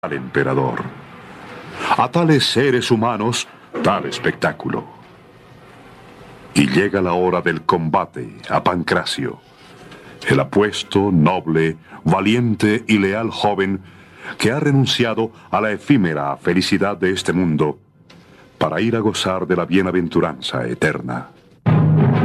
al emperador. A tales seres humanos, tal espectáculo. Y llega la hora del combate a Pancracio, el apuesto, noble, valiente y leal joven que ha renunciado a la efímera felicidad de este mundo para ir a gozar de la bienaventuranza eterna.